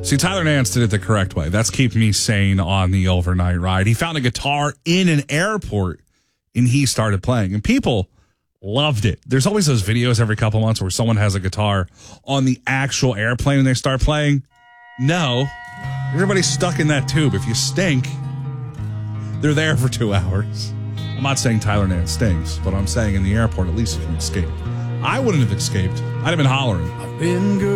See, Tyler Nance did it the correct way. That's keeping me sane on the overnight ride. He found a guitar in an airport, and he started playing. And people loved it. There's always those videos every couple months where someone has a guitar on the actual airplane and they start playing. No. Everybody's stuck in that tube. If you stink, they're there for 2 hours. I'm not saying Tyler Nance stinks, but I'm saying in the airport, at least you can escape. I wouldn't have escaped. I'd have been hollering.